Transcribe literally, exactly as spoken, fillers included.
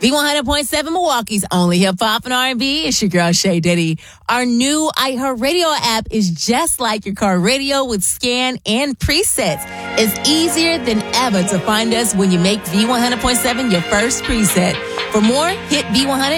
V one hundred point seven Milwaukee's only hip hop and R and B. It's your girl Shay Diddy. Our new iHeartRadio app is just like your car radio with scan and presets. It's easier than ever to find us when you make V one hundred point seven your first preset. For more, hit V one hundred